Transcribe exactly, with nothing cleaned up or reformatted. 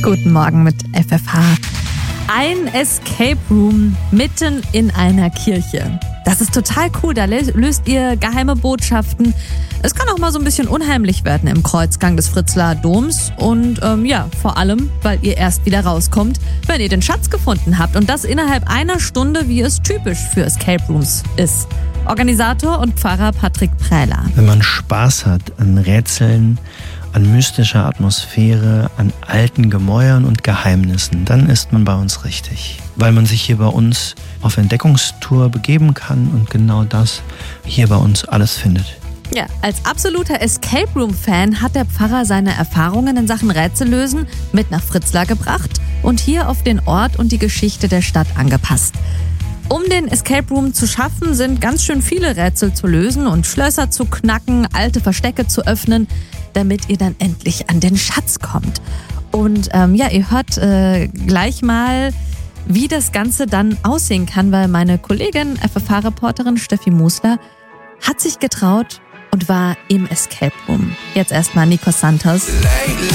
Guten Morgen mit F F H. Ein Escape Room mitten in einer Kirche. Das ist total cool, da löst ihr geheime Botschaften. Es kann auch mal so ein bisschen unheimlich werden im Kreuzgang des Fritzlar Doms. Und ähm, ja, vor allem, weil ihr erst wieder rauskommt, wenn ihr den Schatz gefunden habt. Und das innerhalb einer Stunde, wie es typisch für Escape Rooms ist. Organisator und Pfarrer Patrick Prähler. Wenn man Spaß hat an Rätseln, an mystischer Atmosphäre, an alten Gemäuern und Geheimnissen, dann ist man bei uns richtig. Weil man sich hier bei uns auf Entdeckungstour begeben kann und genau das hier bei uns alles findet. Ja, als absoluter Escape Room-Fan hat der Pfarrer seine Erfahrungen in Sachen Rätsellösen mit nach Fritzlar gebracht und hier auf den Ort und die Geschichte der Stadt angepasst. Um den Escape Room zu schaffen, sind ganz schön viele Rätsel zu lösen und Schlösser zu knacken, alte Verstecke zu öffnen, damit ihr dann endlich an den Schatz kommt. Und ähm, ja, ihr hört äh, gleich mal, wie das Ganze dann aussehen kann, weil meine Kollegin, F F H-Reporterin Steffi Musler, hat sich getraut und war im Escape Room. Jetzt erstmal Nikos Santos.